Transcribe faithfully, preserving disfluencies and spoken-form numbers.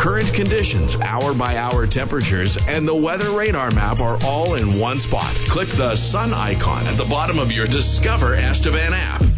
Current conditions, hour-by-hour temperatures, and the weather radar map are all in one spot. Click the sun icon at the bottom of your Discover Estevan app.